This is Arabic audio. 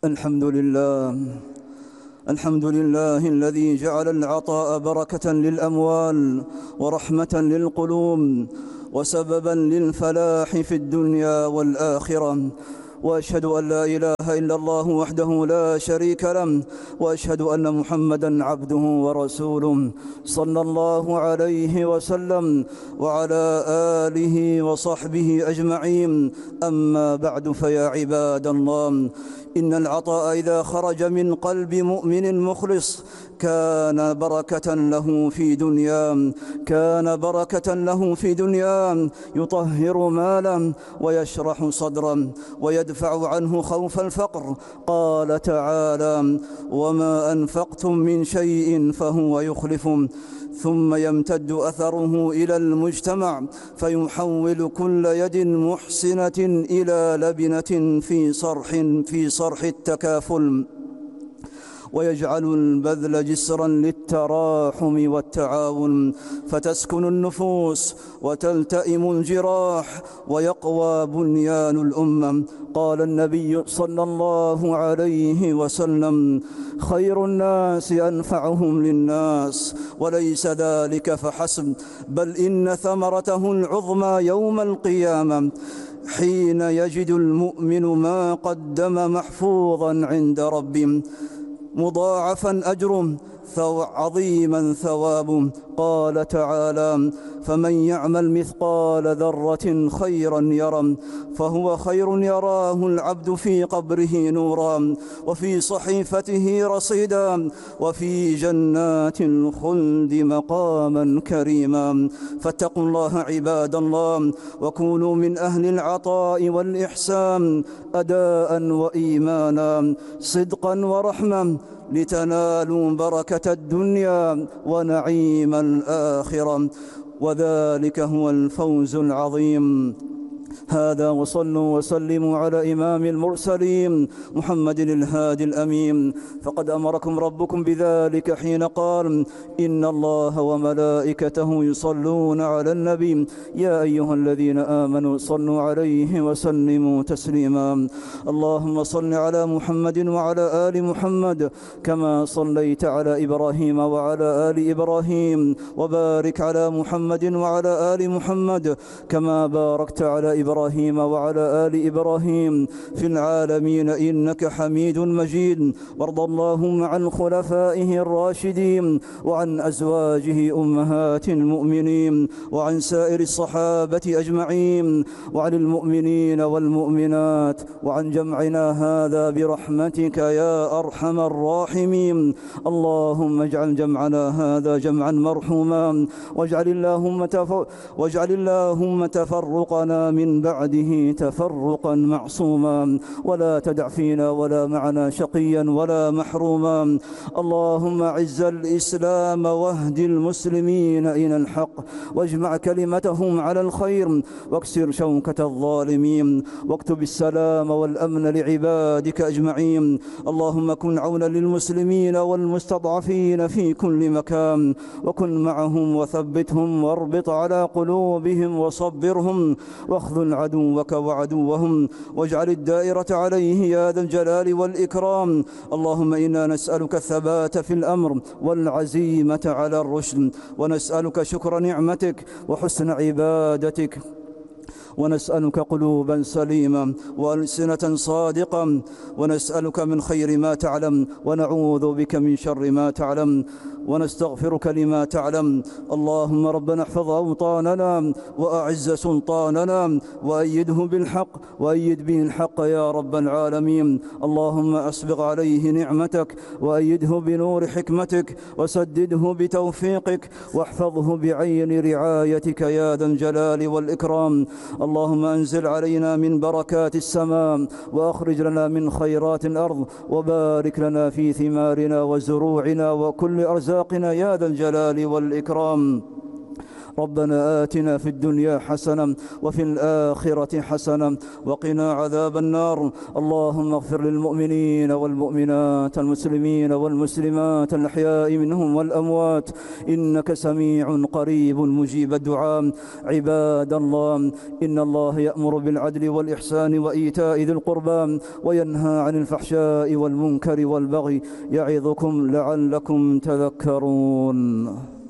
الحمد لله. الحمد لله الذي جعل العطاء بركة للأموال ورحمة للقلوب وسببا للفلاح في الدنيا والآخرة، وأشهد أن لا إله إلا الله وحده لا شريك له، وأشهد أن محمدًا عبده ورسوله صلى الله عليه وسلم وعلى آله وصحبه أجمعين. أما بعد، فيا عباد الله، إن العطاء إذا خرج من قلب مؤمن مخلص كان بركة له في دنياه، يطهر ماله ويشرح صدره ويدفع عنه خوف الفقر. قال تعالى: وما أنفقتم من شيء فهو يخلفه، ثم يمتد أثره إلى المجتمع فيحول كل يد محسنة إلى لبنة في صرح التكافل، ويجعل البذل جسرا للتراحم والتعاون، فتسكن النفوس وتلتئم الجراح ويقوى بنيان الأمة. قال النبي صلى الله عليه وسلم: خير الناس أنفعهم للناس. وليس ذلك فحسب، بل إن ثمرته العظمى يوم القيامة حين يجد المؤمن ما قدم محفوظا عند ربه، مضاعفا أجره عظيما ثوابه. قال تعالى: فمن يعمل مثقال ذرة خيرا يره، فهو خير يراه العبد في قبره نورا، وفي صحيفته رصيدا، وفي جنات الخلد مقاما كريما. فاتقوا الله عباد الله، وكونوا من أهل العطاء والإحسان أداء وإيمانا، صدقا ورحمة، لتنالوا بركة الدنيا ونعيم الآخرة، وذلك هو الفوز العظيم. هذا، وصلوا وسلموا على إمام المرسلين محمد الهادي الأمين، فقد أمركم ربكم بذلك حين قال: إن الله وملائكته يصلون على النبي يا أيها الذين آمنوا صلوا عليه وسلموا تسليما. اللهم صل على محمد وعلى آل محمد كما صليت على إبراهيم وعلى آل إبراهيم، وبارك على محمد وعلى آل محمد كما باركت على إبراهيم وعلى آل إبراهيم في العالمين إنك حميد مجيد. وارض اللهم عن خلفائه الراشدين وعن أزواجه أمهات المؤمنين وعن سائر الصحابة أجمعين وعن المؤمنين والمؤمنات وعن جمعنا هذا برحمتك يا أرحم الراحمين. اللهم اجعل جمعنا هذا جمعا مرحوما، واجعل اللهم تفرقنا من بعده تفرقا معصوما، ولا تدع فينا ولا معنا شقيا ولا محروما. اللهم اعز الإسلام واهد المسلمين إلى الحق، واجمع كلمتهم على الخير، واكسر شوكة الظالمين، واكتب السلام والأمن لعبادك أجمعين. اللهم كن عونا للمسلمين والمستضعفين في كل مكان، وكن معهم وثبتهم واربط على قلوبهم وصبرهم، واخذل عدوك وعدوهم، واجعل الدائرة عليه يا ذا الجلال والإكرام. اللهم إنا نسألك الثبات في الأمر والعزيمة على الرشد، ونسألك شكر نعمتك وحسن عبادتك، ونسألك قلوبا سليمة وألسنة صادقة، ونسألك من خير ما تعلم، ونعوذ بك من شر ما تعلم، ونستغفرك لما تعلم. اللهم ربنا احفظ أوطاننا وأعز سلطاننا، وأيد به الحق يا رب العالمين. اللهم أسبغ عليه نعمتك، وأيده بنور حكمتك، وسدده بتوفيقك، واحفظه بعين رعايتك يا ذا الجلال والإكرام. اللهم أنزل علينا من بركات السماء، وأخرج لنا من خيرات الأرض، وبارك لنا في ثمارنا وزروعنا وكل أرزاقنا يا ذا الجلال والإكرام. ربنا آتنا في الدنيا حسنة وفي الآخرة حسنة وقنا عذاب النار. اللهم اغفر للمؤمنين والمؤمنات، المسلمين والمسلمات، الأحياء منهم والأموات، إنك سميع قريب مجيب الدعاء. عباد الله، إن الله يأمر بالعدل والإحسان وإيتاء ذي القربى وينهى عن الفحشاء والمنكر والبغي، يعظكم لعلكم تذكرون.